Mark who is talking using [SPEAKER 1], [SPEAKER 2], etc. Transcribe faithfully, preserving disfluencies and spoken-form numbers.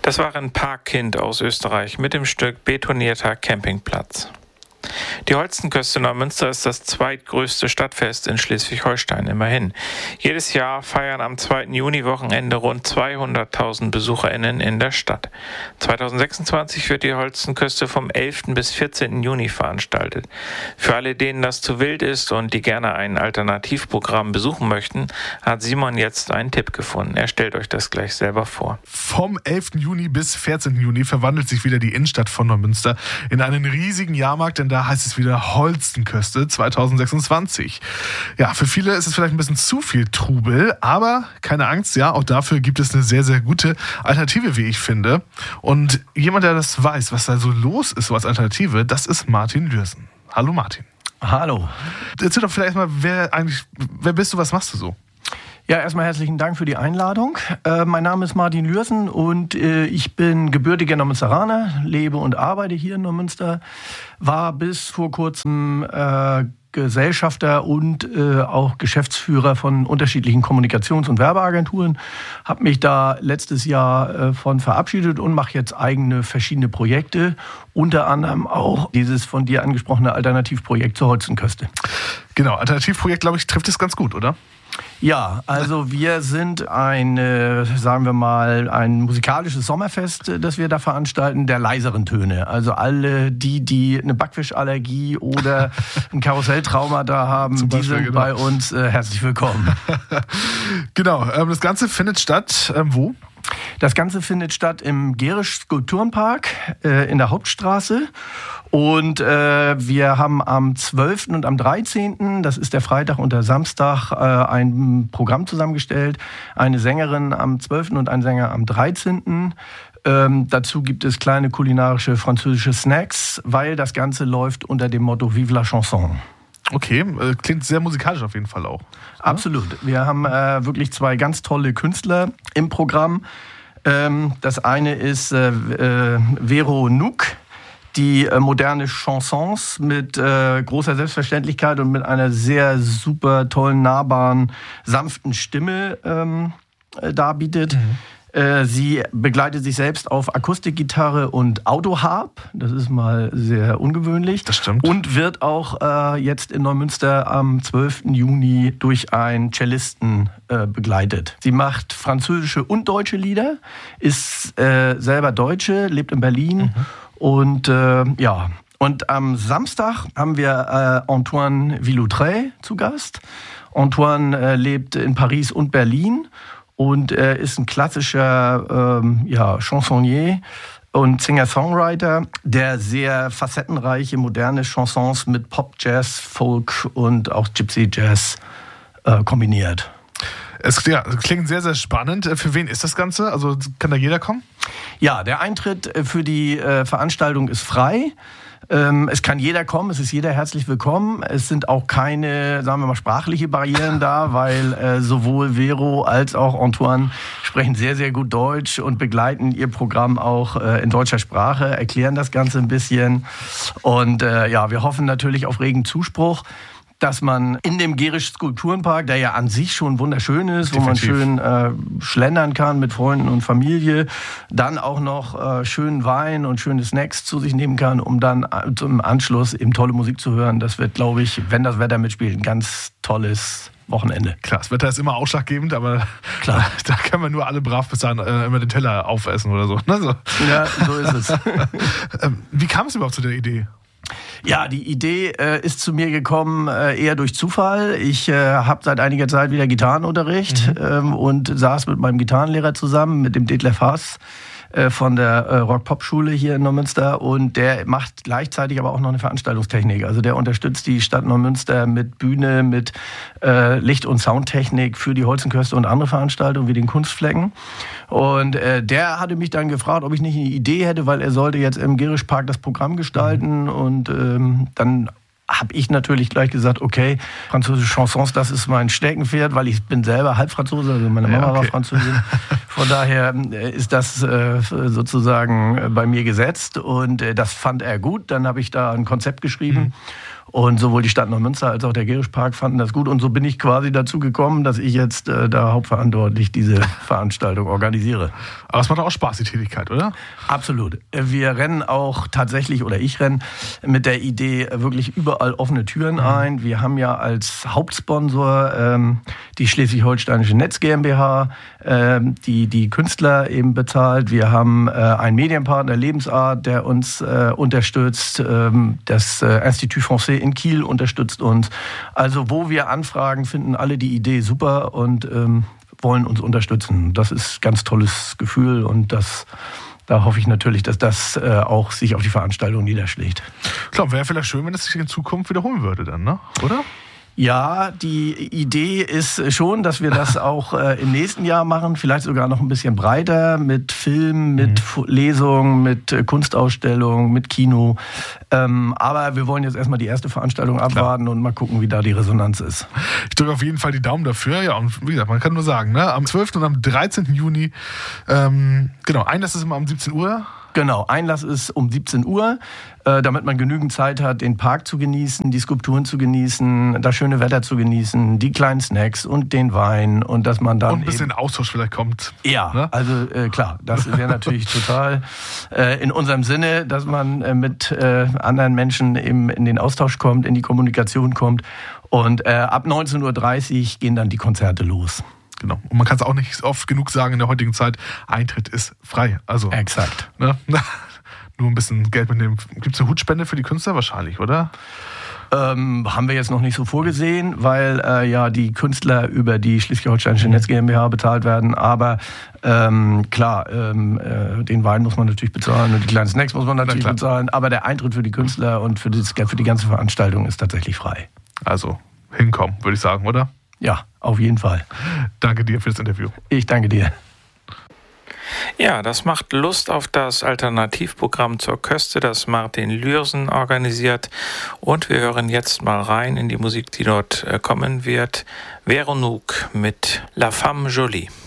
[SPEAKER 1] Das war ein Parkkind aus Österreich mit dem Stück Betonierter Campingplatz. Die Holstenküste Neumünster ist das zweitgrößte Stadtfest in Schleswig-Holstein, immerhin. Jedes Jahr feiern am zweiten Juni-Wochenende rund zweihunderttausend BesucherInnen in der Stadt. zweitausendsechsundzwanzig wird die Holstenküste vom elften bis vierzehnten Juni veranstaltet. Für alle, denen das zu wild ist und die gerne ein Alternativprogramm besuchen möchten, hat Simon jetzt einen Tipp gefunden. Er stellt euch das gleich selber vor.
[SPEAKER 2] Vom elften Juni bis vierzehnten Juni verwandelt sich wieder die Innenstadt von Neumünster in einen riesigen Jahrmarkt, denn da heißt es wieder Holstenküste zweitausendsechsundzwanzig. Ja, für viele ist es vielleicht ein bisschen zu viel Trubel, aber keine Angst, ja, auch dafür gibt es eine sehr, sehr gute Alternative, wie ich finde. Und jemand, der das weiß, was da so los ist, so als Alternative, das ist Martin Lürsen. Hallo Martin.
[SPEAKER 3] Hallo.
[SPEAKER 2] Erzähl doch vielleicht mal, wer eigentlich, wer bist du, was machst du so?
[SPEAKER 3] Ja, erstmal herzlichen Dank für die Einladung. Äh, mein Name ist Martin Lürsen und äh, ich bin gebürtiger Neumünsteraner, lebe und arbeite hier in Neumünster, war bis vor kurzem äh, Gesellschafter und äh, auch Geschäftsführer von unterschiedlichen Kommunikations- und Werbeagenturen, habe mich da letztes Jahr äh, von verabschiedet und mache jetzt eigene verschiedene Projekte, unter anderem auch dieses von dir angesprochene Alternativprojekt zur Holstenküste.
[SPEAKER 2] Genau, Alternativprojekt, glaube ich, trifft es ganz gut, oder?
[SPEAKER 3] Ja, also wir sind ein, äh, sagen wir mal, ein musikalisches Sommerfest, das wir da veranstalten, der leiseren Töne. Also alle die, die eine Backfischallergie oder ein Karusselltrauma da haben, Zum die Beispiel, sind genau. bei uns äh, herzlich willkommen.
[SPEAKER 2] Genau, ähm, das Ganze findet statt, ähm, wo?
[SPEAKER 3] Das Ganze findet statt im Gerisch-Skulpturenpark äh, in der Hauptstraße. Und äh, wir haben am zwölften und am dreizehnten, das ist der Freitag und der Samstag, äh, ein Programm zusammengestellt. Eine Sängerin am zwölften und ein Sänger am dreizehnten Ähm, dazu gibt es kleine kulinarische französische Snacks, weil das Ganze läuft unter dem Motto Vive la Chanson.
[SPEAKER 2] Okay, äh, klingt sehr musikalisch auf jeden Fall auch.
[SPEAKER 3] Absolut. Wir haben äh, wirklich zwei ganz tolle Künstler im Programm. Ähm, das eine ist äh, äh, Vero Nuuk, die äh, moderne Chansons mit äh, großer Selbstverständlichkeit und mit einer sehr super tollen, nahbaren, sanften Stimme ähm, äh, darbietet. Mhm. Äh, sie begleitet sich selbst auf Akustikgitarre und Autoharp. Das ist mal sehr ungewöhnlich.
[SPEAKER 2] Das stimmt.
[SPEAKER 3] Und wird auch äh, jetzt in Neumünster am zwölften Juni durch einen Cellisten äh, begleitet. Sie macht französische und deutsche Lieder, ist äh, selber Deutsche, lebt in Berlin. Mhm. Und äh, ja, und am Samstag haben wir äh, Antoine Villoutré zu Gast. Antoine äh, lebt in Paris und Berlin und äh, ist ein klassischer ähm, ja, Chansonnier und Singer-Songwriter, der sehr facettenreiche, moderne Chansons mit Pop, Jazz, Folk und auch Gypsy-Jazz äh, kombiniert.
[SPEAKER 2] Es ja, klingt sehr, sehr spannend. Für wen ist das Ganze? Also kann da jeder kommen?
[SPEAKER 3] Ja, der Eintritt für die äh, Veranstaltung ist frei. Ähm, es kann jeder kommen, es ist jeder herzlich willkommen. Es sind auch keine, sagen wir mal, sprachliche Barrieren da, weil äh, sowohl Vero als auch Antoine sprechen sehr, sehr gut Deutsch und begleiten ihr Programm auch äh, in deutscher Sprache, erklären das Ganze ein bisschen. Und äh, ja, wir hoffen natürlich auf regen Zuspruch, dass man in dem Gerisch-Skulpturenpark, der ja an sich schon wunderschön ist, Definitiv. wo man schön äh, schlendern kann mit Freunden und Familie, dann auch noch äh, schönen Wein und schöne Snacks zu sich nehmen kann, um dann im Anschluss eben tolle Musik zu hören. Das wird, glaube ich, wenn das Wetter mitspielt, ein ganz tolles Wochenende.
[SPEAKER 2] Klar, das Wetter ist immer ausschlaggebend, aber Klar. da kann man nur alle brav bis dahin äh, immer den Teller aufessen oder so. Ne? so.
[SPEAKER 3] Ja, so ist es.
[SPEAKER 2] Wie kam es überhaupt zu der Idee?
[SPEAKER 3] Ja, die Idee äh, ist zu mir gekommen äh, eher durch Zufall. Ich äh, habe seit einiger Zeit wieder Gitarrenunterricht mhm. ähm, und saß mit meinem Gitarrenlehrer zusammen, mit dem Detlef Haas äh, von der äh, Rock-Pop-Schule hier in Neumünster. Und der macht gleichzeitig aber auch noch eine Veranstaltungstechnik. Also der unterstützt die Stadt Neumünster mit Bühne, mit äh, Licht- und Soundtechnik für die Holstenküste und andere Veranstaltungen wie den Kunstflecken. Und äh, der hatte mich dann gefragt, ob ich nicht eine Idee hätte, weil er sollte jetzt im Gerischpark das Programm gestalten. Mhm. Und ähm, dann habe ich natürlich gleich gesagt, okay, französische Chansons, das ist mein Steckenpferd, weil ich bin selber Halbfranzose, also meine Mama ja, okay. war Französin. Von daher ist das äh, sozusagen bei mir gesetzt und äh, das fand er gut. Dann habe ich da ein Konzept geschrieben. Mhm. Und sowohl die Stadt Neumünster als auch der Gerischpark fanden das gut. Und so bin ich quasi dazu gekommen, dass ich jetzt äh, da hauptverantwortlich diese Veranstaltung organisiere.
[SPEAKER 2] Aber es macht auch Spaß, die Tätigkeit, oder?
[SPEAKER 3] Absolut. Wir rennen auch tatsächlich, oder ich renne mit der Idee wirklich überall offene Türen ein. Wir haben ja als Hauptsponsor ähm, die Schleswig-Holsteinische Netz GmbH, ähm, die die Künstler eben bezahlt. Wir haben äh, einen Medienpartner, Lebensart, der uns äh, unterstützt. Ähm, das äh, Institut Français in Kiel unterstützt uns. Also wo wir anfragen, finden alle die Idee super und ähm, wollen uns unterstützen. Das ist ein ganz tolles Gefühl und das, da hoffe ich natürlich, dass das äh, auch sich auf die Veranstaltung niederschlägt.
[SPEAKER 2] Klar, wäre vielleicht schön, wenn es sich in Zukunft wiederholen würde dann, ne? Oder?
[SPEAKER 3] Ja, die Idee ist schon, dass wir das auch äh, im nächsten Jahr machen, vielleicht sogar noch ein bisschen breiter, mit Film, mit mhm. Lesungen, mit äh, Kunstausstellung, mit Kino. Ähm, aber wir wollen jetzt erstmal die erste Veranstaltung abwarten Klar. und mal gucken, wie da die Resonanz ist.
[SPEAKER 2] Ich drücke auf jeden Fall die Daumen dafür. Ja, und wie gesagt, man kann nur sagen, ne, am zwölften und am dreizehnten Juni, ähm, genau, Einlass ist immer um siebzehn Uhr.
[SPEAKER 3] Genau, Einlass ist um siebzehn Uhr, äh, damit man genügend Zeit hat, den Park zu genießen, die Skulpturen zu genießen, das schöne Wetter zu genießen, die kleinen Snacks und den Wein und dass man dann
[SPEAKER 2] und ein bisschen eben Austausch vielleicht kommt.
[SPEAKER 3] Ja, ne? also äh, klar, das wäre natürlich total äh, in unserem Sinne, dass man äh, mit äh, anderen Menschen im, in den Austausch kommt, in die Kommunikation kommt und äh, ab neunzehn Uhr dreißig gehen dann die Konzerte los.
[SPEAKER 2] Genau. Und man kann es auch nicht oft genug sagen in der heutigen Zeit, Eintritt ist frei. Also,
[SPEAKER 3] exakt.
[SPEAKER 2] Ne? Nur ein bisschen Geld mitnehmen. Gibt es eine Hutspende für die Künstler wahrscheinlich, oder?
[SPEAKER 3] Ähm, haben wir jetzt noch nicht so vorgesehen, weil äh, ja die Künstler über die Schleswig-Holsteinische Netz GmbH bezahlt werden. Aber ähm, klar, ähm, äh, den Wein muss man natürlich bezahlen und die kleinen Snacks muss man natürlich bezahlen. Aber der Eintritt für die Künstler und für, das, für die ganze Veranstaltung ist tatsächlich frei.
[SPEAKER 2] Also hinkommen, würde ich sagen, oder?
[SPEAKER 3] Ja, auf jeden Fall.
[SPEAKER 2] Danke dir für das Interview.
[SPEAKER 3] Ich danke dir.
[SPEAKER 1] Ja, das macht Lust auf das Alternativprogramm zur Köste, das Martin Lürsen organisiert. Und wir hören jetzt mal rein in die Musik, die dort kommen wird. Veronique mit La Femme Jolie.